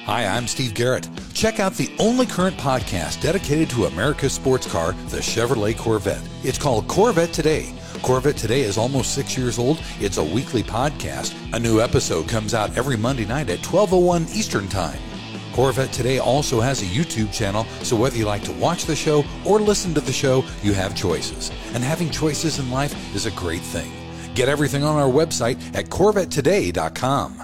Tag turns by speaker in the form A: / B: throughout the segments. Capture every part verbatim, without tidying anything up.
A: Hi, I'm Steve Garrett. Check out the only current podcast dedicated to America's sports car, the Chevrolet Corvette. It's called Corvette Today. Corvette Today is almost six years old. It's a weekly podcast. A new episode comes out every Monday night at twelve oh one Eastern Time. Corvette Today also has a YouTube channel, so whether you like to watch the show or listen to the show, you have choices. And having choices in life is a great thing. Get everything on our website at corvette today dot com.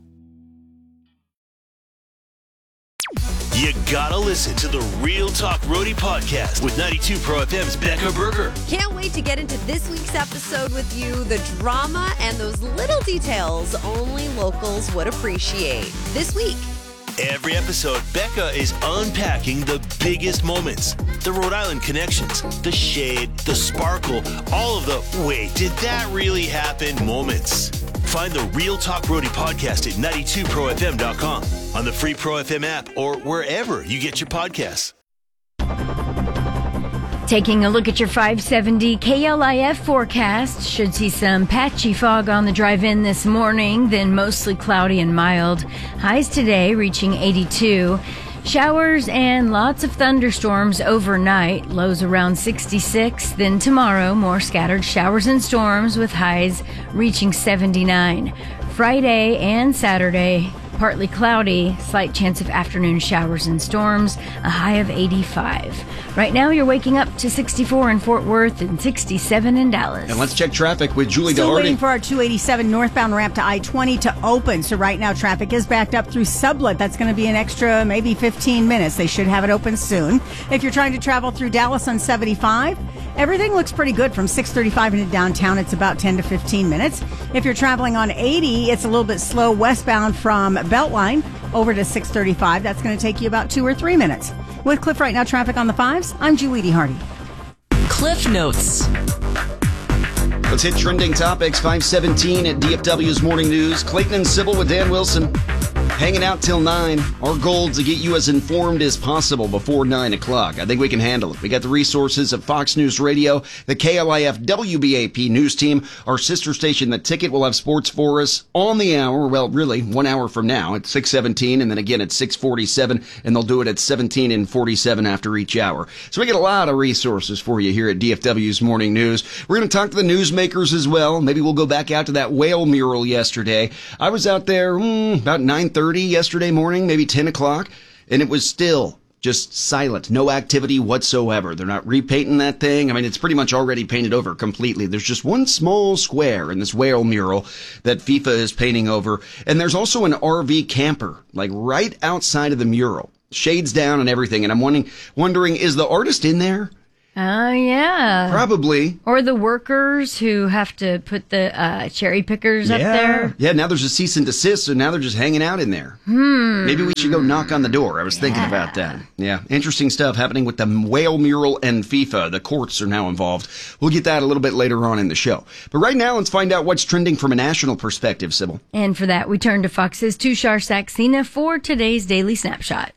B: You gotta listen to the Real Talk Roadie podcast with ninety-two Pro F M's Becca Berger.
C: Can't wait to get into this week's episode with you. The drama and those little details only locals would appreciate. This week.
B: Every episode, Becca is unpacking the biggest moments. The Rhode Island connections, the shade, the sparkle, all of the wait, did that really happen moments. Find the Real Talk Roadie podcast at ninety-two pro f m dot com, on the free Pro F M app, or wherever you get your podcasts.
D: Taking a look at your five seventy K L I F forecast, should see some patchy fog on the drive-in this morning, then mostly cloudy and mild. Highs today reaching eighty-two. Showers and lots of thunderstorms overnight, lows around sixty-six. Then tomorrow, more scattered showers and storms with highs reaching seventy-nine. Friday and Saturday, partly cloudy, slight chance of afternoon showers and storms, a high of eighty-five. Right now, you're waking up to sixty-four in Fort Worth and sixty-seven in Dallas.
E: And let's check traffic with Julie
F: Still
E: Doherty.
F: waiting for our two eighty-seven northbound ramp to I twenty to open. So right now, traffic is backed up through Sublet. That's going to be an extra maybe fifteen minutes. They should have it open soon. If you're trying to travel through Dallas on seventy-five, everything looks pretty good from six thirty-five into downtown. It's about ten to fifteen minutes. If you're traveling on eighty, it's a little bit slow westbound from Beltline over to six thirty-five. That's going to take you about two or three minutes. With Cliff Right Now traffic on the fives, I'm Julie Hardy.
G: Cliff Notes.
E: Let's hit trending topics. five seventeen at D F W's Morning News. Clayton and Sybil with Dan Wilson. Hanging out till nine. Our goal to get you as informed as possible before nine o'clock. I think we can handle it. We got the resources of Fox News Radio, the K L I F W B A P news team, our sister station, The Ticket, will have sports for us on the hour. Well, really, one hour from now at six seventeen, and then again at six forty-seven, and they'll do it at seventeen and forty-seven after each hour. So we get a lot of resources for you here at D F W's Morning News. We're going to talk to the newsmakers as well. Maybe we'll go back out to that whale mural yesterday. I was out there mm, about nine thirty yesterday morning, maybe ten o'clock, and it was still just silent. No activity whatsoever. They're not repainting that thing. I mean, it's pretty much already painted over completely. There's just one small square in this whale mural that FIFA is painting over. And there's also an R V camper, like right outside of the mural. Shades down and everything. And I'm wondering, wondering, is the artist in there?
D: Oh, uh, yeah.
E: Probably.
D: Or the workers who have to put the uh, cherry pickers
E: yeah.
D: up there.
E: Yeah, now there's a cease and desist, so now they're just hanging out in there.
D: Hmm.
E: Maybe we should go knock on the door. I was
D: yeah.
E: thinking about that. Yeah, interesting stuff happening with the whale mural and FIFA. The courts are now involved. We'll get that a little bit later on in the show. But right now, let's find out what's trending from a national perspective, Sybil.
D: And for that, we turn to Fox's Tushar Saxena for today's Daily Snapshot.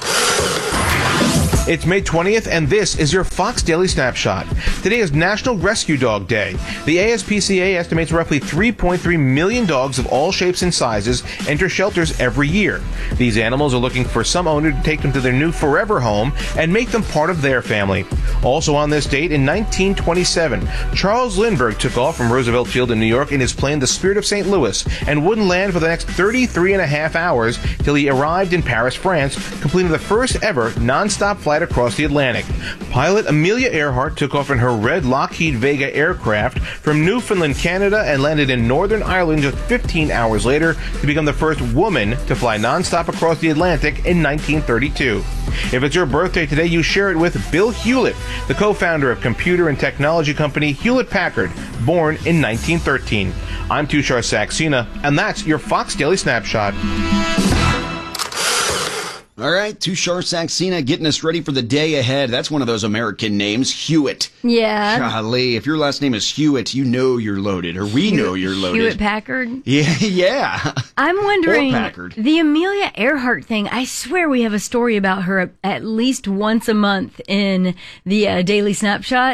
H: It's May twentieth, and this is your Fox Daily Snapshot. Today is National Rescue Dog Day. The A S P C A estimates roughly three point three million dogs of all shapes and sizes enter shelters every year. These animals are looking for some owner to take them to their new forever home and make them part of their family. Also on this date, in nineteen twenty-seven, Charles Lindbergh took off from Roosevelt Field in New York in his plane, the Spirit of Saint Louis, and wouldn't land for the next thirty-three and a half hours till he arrived in Paris, France, completing the first ever non-stop flight across the Atlantic. Pilot Amelia Earhart took off in her red Lockheed Vega aircraft from Newfoundland, Canada, and landed in Northern Ireland just fifteen hours later to become the first woman to fly non-stop across the Atlantic in nineteen thirty-two. If it's your birthday today, you share it with Bill Hewlett, the co-founder of computer and technology company Hewlett-Packard, born in nineteen thirteen. I'm Tushar Saxena, and that's your Fox Daily Snapshot.
E: All right, Tushar Saxena getting us ready for the day ahead. That's one of those American names, Hewitt.
D: Yeah.
E: Golly, if your last name is Hewitt, you know you're loaded, or we know you're loaded.
D: Hewlett-Packard?
E: Yeah, yeah.
D: I'm wondering,
E: Or Packard.
D: the Amelia Earhart thing, I swear we have a story about her at least once a month in the uh, Daily Snapshot.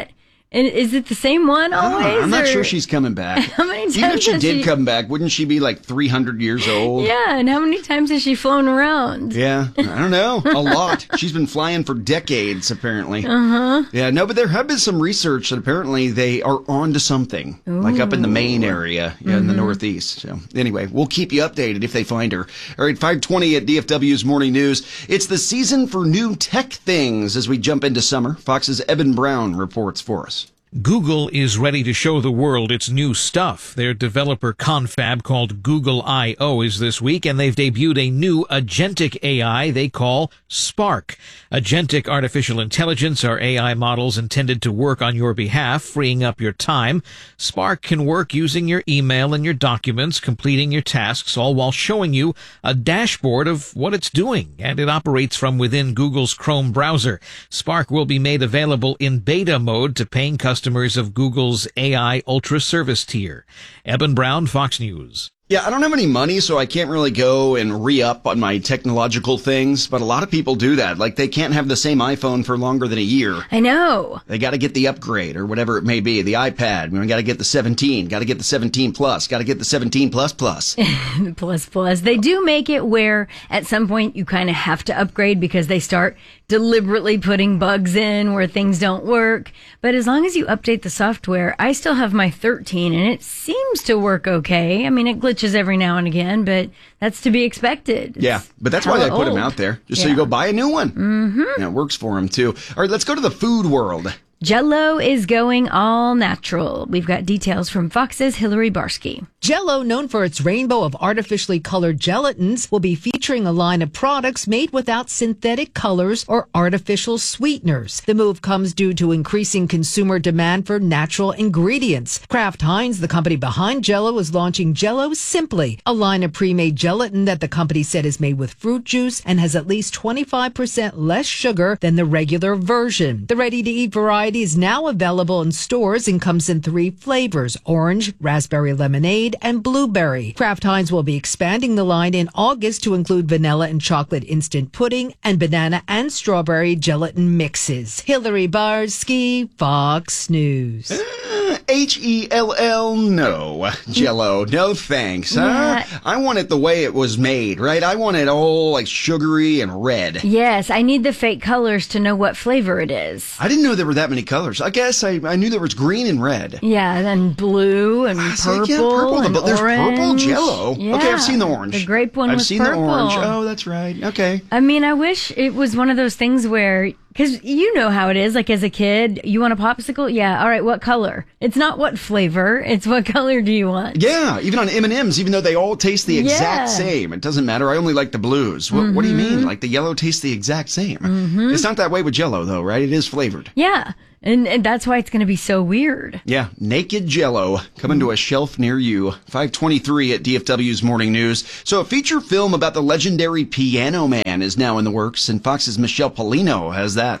D: And is it the same one always?
E: Uh, I'm not
D: or-
E: sure she's coming back.
D: How many times
E: Even if she
D: has
E: did
D: she-
E: come back, wouldn't she be like three hundred years old?
D: Yeah, and how many times has she flown around?
E: Yeah, I don't know. A lot. She's been flying for decades, apparently. Uh-huh. Yeah, no, but there have been some research that apparently they are on to something, Ooh. like up in the Maine area, yeah, mm-hmm. in the Northeast. So anyway, we'll keep you updated if they find her. All right, five twenty at D F W's Morning News. It's the season for new tech things as we jump into summer. Fox's Eben Brown reports for us.
I: Google is ready to show the world its new stuff. Their developer confab called Google I O is this week, and they've debuted a new agentic A I they call Spark. Agentic artificial intelligence are A I models intended to work on your behalf, freeing up your time. Spark can work using your email and your documents, completing your tasks, all while showing you a dashboard of what it's doing, and it operates from within Google's Chrome browser. Spark will be made available in beta mode to paying customers Customers of Google's A I Ultra Service tier. Eben Brown, Fox News.
E: Yeah, I don't have any money, so I can't really go and re-up on my technological things, but a lot of people do that. Like, they can't have the same iPhone for longer than a year.
D: I know.
E: They got to get the upgrade, or whatever it may be, the iPad. We got to get the seventeen, got to get the seventeen Plus, got to get the seventeen Plus Plus.
D: plus Plus. They do make it where, at some point, you kind of have to upgrade because they start deliberately putting bugs in where things don't work. But as long as you update the software, I still have my thirteen, and it seems to work okay. I mean, it glitches every now and again, but that's to be expected. It's
E: yeah, but that's why they put
D: old.
E: them out there, just
D: yeah.
E: so you go buy a new one.
D: Mm-hmm.
E: Yeah, it works for them, too. All right, let's go to the food world.
D: Jell-O is going all natural. We've got details from Fox's Hillary Barsky.
J: Jell-O, known for its rainbow of artificially colored gelatins, will be featuring a line of products made without synthetic colors or artificial sweeteners. The move comes due to increasing consumer demand for natural ingredients. Kraft Heinz, the company behind Jell-O, is launching Jell-O Simply, a line of pre-made gelatin that the company said is made with fruit juice and has at least twenty-five percent less sugar than the regular version. The ready-to-eat variety is now available in stores and comes in three flavors: orange, raspberry lemonade, and blueberry. Kraft Heinz will be expanding the line in August to include vanilla and chocolate instant pudding and banana and strawberry gelatin mixes. Hillary Barsky, Fox News.
E: Uh, H E L L, no. Jell-O, no thanks. Huh?
D: Yeah.
E: I want it the way it was made, right? I want it all like sugary and red.
D: Yes, I need the fake colors to know what flavor it is.
E: I didn't know there were that many colors. I guess I, I knew there was green and red.
D: Yeah, and blue and
E: Ah, see,
D: purple,
E: yeah, purple.
D: and
E: The- there's
D: orange.
E: purple Jell-O.
D: Yeah.
E: Okay, I've seen the orange.
D: The grape one
E: I've
D: was
E: seen
D: purple.
E: the orange. Oh, that's right. Okay.
D: I mean, I wish it was one of those things where, because you know how it is, like as a kid, you want a popsicle? Yeah, all right, what color? It's not what flavor, it's what color do you want?
E: Yeah, even on M and M's, even though they all taste the exact
D: Yeah.
E: same, it doesn't matter. I only like the blues. What, what do you
D: Mm-hmm.
E: mean? Like the yellow tastes the exact same? Mm-hmm. It's not that way with Jell-O, though, right? It is flavored.
D: Yeah, and, and that's why it's going to be so weird.
E: Yeah, naked Jell-O coming to a shelf near you. five twenty-three at D F W's Morning News. So a feature film about the legendary Piano Man is now in the works, and Fox's Michelle Polino has that.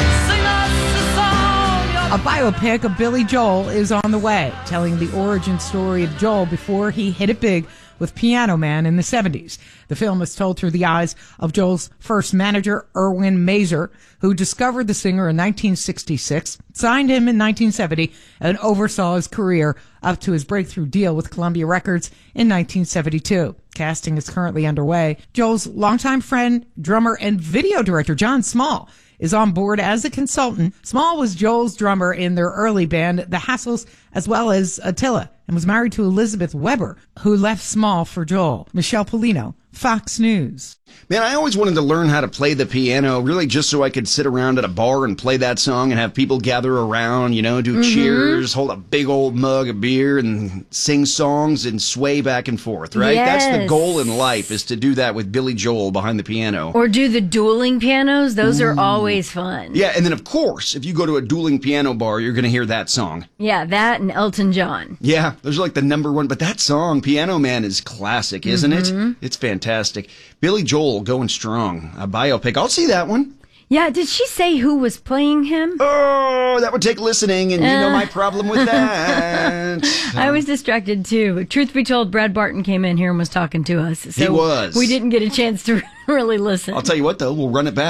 K: A biopic of Billy Joel is on the way, telling the origin story of Joel before he hit it big with Piano Man in the seventies. The film is told through the eyes of Joel's first manager, Erwin Mazer, who discovered the singer in nineteen sixty-six, signed him in nineteen seventy, and oversaw his career up to his breakthrough deal with Columbia Records in nineteen seventy-two. Casting is currently underway. Joel's longtime friend, drummer, and video director, John Small, is on board as a consultant. Small was Joel's drummer in their early band, The Hassles, as well as Attila, and was married to Elizabeth Weber, who left Small for Joel. Michelle Polino, Fox News.
E: Man, I always wanted to learn how to play the piano, really just so I could sit around at a bar and play that song and have people gather around, you know, do mm-hmm. cheers, hold a big old mug of beer and sing songs and sway back and forth, right?
D: Yes.
E: That's the goal in life, is to do that with Billy Joel behind the piano.
D: Or do the dueling pianos. Those
E: Ooh.
D: are always fun.
E: Yeah, and then, of course, if you go to a dueling piano bar, you're going to hear that song.
D: Yeah, that and Elton John.
E: Yeah, those are like the number one. But that song, Piano Man, is classic, isn't
D: mm-hmm.
E: it? It's fantastic. Billy Joel going strong. A biopic. I'll see that one.
D: Yeah, did she say who was playing him?
E: Oh, that would take listening, and you uh, know my problem with that.
D: I was distracted, too. Truth be told, Brad Barton came in here and was talking to us. So
E: he was.
D: We didn't get a chance to really listen.
E: I'll tell you what, though, we'll run it back.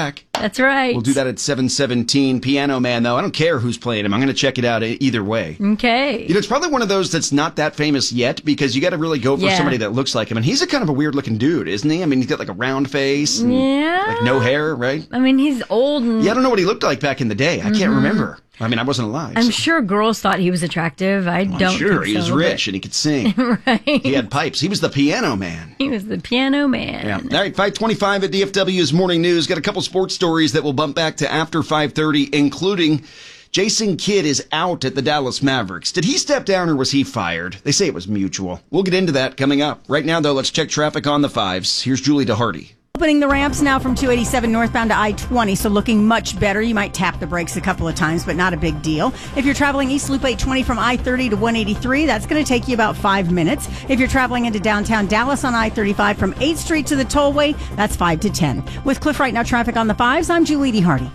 D: That's right.
E: We'll do that at seven seventeen. Piano Man, though, I don't care who's playing him. I'm going to check it out either way.
D: Okay.
E: You know, it's probably one of those that's not that famous yet because you got to really go for
D: Yeah.
E: somebody that looks like him. And he's a kind of a weird-looking dude, isn't he? I mean, he's got like a round face and
D: Yeah.
E: like no hair, right?
D: I mean, he's old and...
E: Yeah, I don't know what he looked like back in the day. I can't
D: Mhm.
E: remember. I mean, I wasn't alive.
D: I'm
E: so-
D: sure girls thought he was attractive. I
E: I'm
D: don't
E: sure
D: think
E: he was
D: so,
E: rich and he could sing.
D: but- right.
E: He had pipes. He was the piano man.
D: He was the piano man.
E: Yeah. All right, five twenty-five at D F W's Morning News. Got a couple sports stories that will bump back to after five thirty, including Jason Kidd is out at the Dallas Mavericks. Did he step down or was he fired? They say it was mutual. We'll get into that coming up. Right now, though, let's check traffic on the fives. Here's Julie DeHarty.
F: Opening the ramps now from two eighty-seven northbound to I twenty, so looking much better. You might tap the brakes a couple of times, but not a big deal. If you're traveling East Loop eight twenty from I thirty to one eighty-three, that's going to take you about five minutes. If you're traveling into downtown Dallas on I thirty-five from eighth Street to the tollway, that's five to ten. With Cliff Right Now traffic on the fives, I'm Julie DeHarty.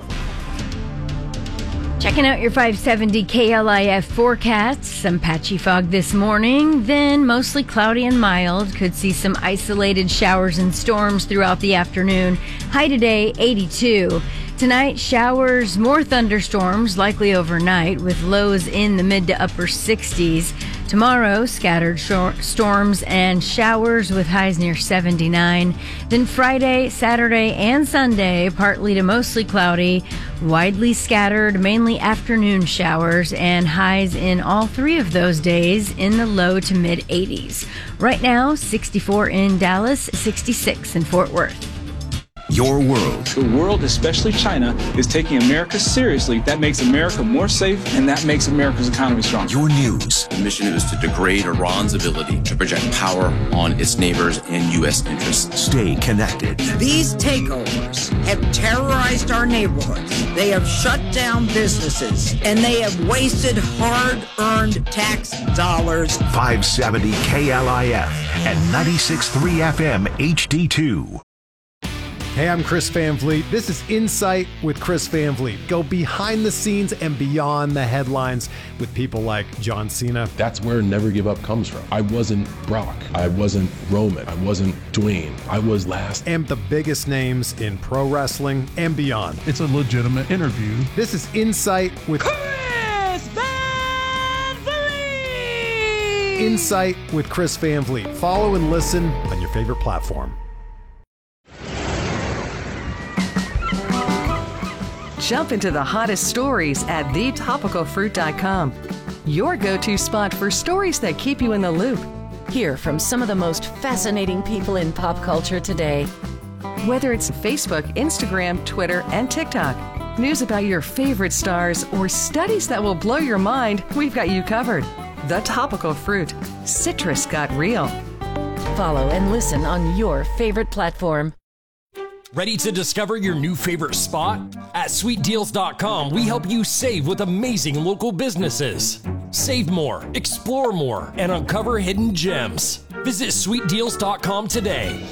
D: Checking out your five seventy K L I F forecast. Some patchy fog this morning, then mostly cloudy and mild. Could see some isolated showers and storms throughout the afternoon. High today, eighty-two. Tonight, showers, more thunderstorms, likely overnight, with lows in the mid to upper sixties. Tomorrow, scattered shor- storms and showers with highs near seventy-nine. Then Friday, Saturday, and Sunday, partly to mostly cloudy, widely scattered, mainly afternoon showers, and highs in all three of those days in the low to mid eighties. Right now, sixty-four in Dallas, sixty-six in Fort Worth.
L: Your world.
M: The world, especially China, is taking America seriously. That makes America more safe, and that makes America's economy stronger.
L: Your news.
N: The mission is to degrade Iran's ability to project power on its neighbors and U S interests.
L: Stay connected.
O: These takeovers have terrorized our neighborhoods. They have shut down businesses, and they have wasted hard-earned tax dollars.
L: five seventy K L I F and ninety-six point three F M H D two.
P: Hey, I'm Chris Van Vliet. This is Insight with Chris Van Vliet. Go behind the scenes and beyond the headlines with people like John Cena.
Q: That's where Never Give Up comes from. I wasn't Brock. I wasn't Roman. I wasn't Dwayne. I was last.
P: And the biggest names in pro wrestling and beyond.
R: It's a legitimate interview.
P: This is Insight with
K: Chris Van Vliet.
P: Insight with Chris Van Vliet. Follow and listen on your favorite platform.
S: Jump into the hottest stories at the topical fruit dot com. Your go-to spot for stories that keep you in the loop.
T: Hear from some of the most fascinating people in pop culture today.
S: Whether it's Facebook, Instagram, Twitter, and TikTok, news about your favorite stars, or studies that will blow your mind, we've got you covered. The Topical Fruit. Citrus got real.
T: Follow and listen on your favorite platform.
U: Ready to discover your new favorite spot? At sweet deals dot com, we help you save with amazing local businesses. Save more, explore more, and uncover hidden gems. Visit sweet deals dot com today.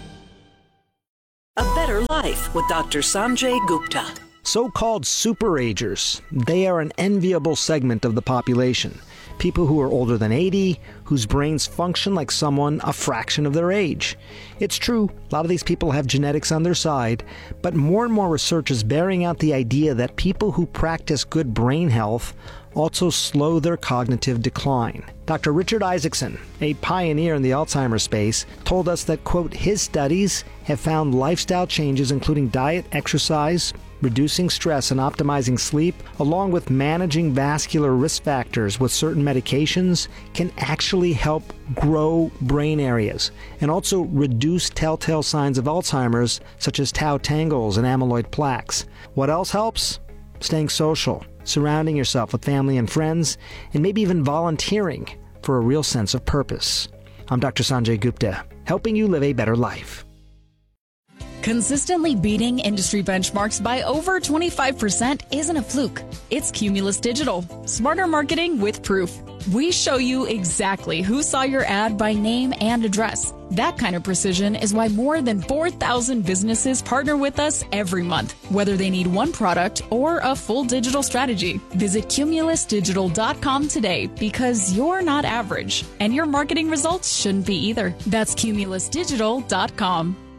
V: A Better Life with Doctor Sanjay Gupta.
W: So-called superagers, they are an enviable segment of the population. People who are older than eighty, whose brains function like someone a fraction of their age. It's true, a lot of these people have genetics on their side, but more and more research is bearing out the idea that people who practice good brain health also slow their cognitive decline. Doctor Richard Isaacson, a pioneer in the Alzheimer's space, told us that, quote, his studies have found lifestyle changes including diet, exercise, reducing stress and optimizing sleep, along with managing vascular risk factors with certain medications, can actually help grow brain areas and also reduce telltale signs of Alzheimer's, such as tau tangles and amyloid plaques. What else helps? Staying social, surrounding yourself with family and friends, and maybe even volunteering for a real sense of purpose. I'm Doctor Sanjay Gupta, helping you live a better life.
X: Consistently beating industry benchmarks by over twenty-five percent isn't a fluke. It's Cumulus Digital. Smarter marketing with proof. We show you exactly who saw your ad by name and address. That kind of precision is why more than four thousand businesses partner with us every month, whether they need one product or a full digital strategy. Visit cumulus digital dot com today because you're not average, and your marketing results shouldn't be either. That's cumulus digital dot com.